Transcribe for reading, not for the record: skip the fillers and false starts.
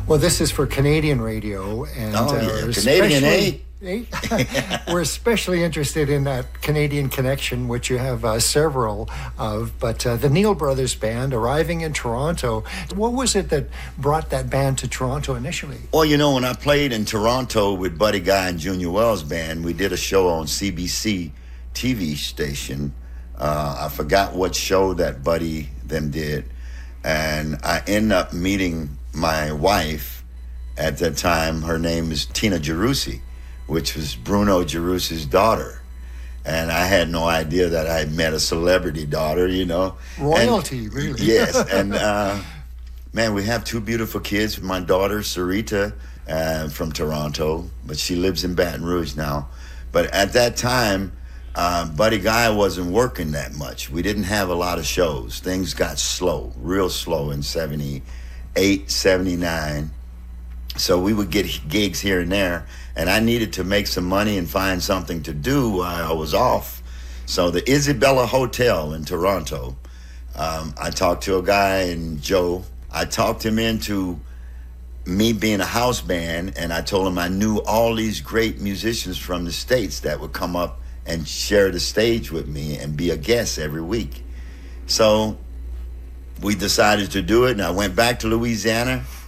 Well, this is for Canadian radio, and Oh, yeah. Canadian, eh? We're especially interested in that Canadian connection, which you have several of. But the Neil Brothers Band arriving in Toronto, what was it that brought that band to Toronto initially? Well, when I played in Toronto with Buddy Guy and Junior Wells Band, we did a show on CBC TV station. I forgot what show that Buddy them did. And I ended up meeting my wife at that time. Her name is Tina Gerussi, which was Bruno Gerussi's daughter. And I had no idea that I had met a celebrity daughter, Royalty, and, really. Yes. And, man, we have two beautiful kids. My daughter, Sarita, from Toronto, but she lives in Baton Rouge now. But at that time, Buddy Guy wasn't working that much. We didn't have a lot of shows. Things got slow, real slow in 78, 79. So we would get gigs here and there, and I needed to make some money and find something to do while I was off. So the Isabella Hotel in Toronto, I talked to a guy, and Joe, I talked him into me being a house band, and I told him I knew all these great musicians from the States that would come up and share the stage with me and be a guest every week. So we decided to do it, and I went back to Louisiana.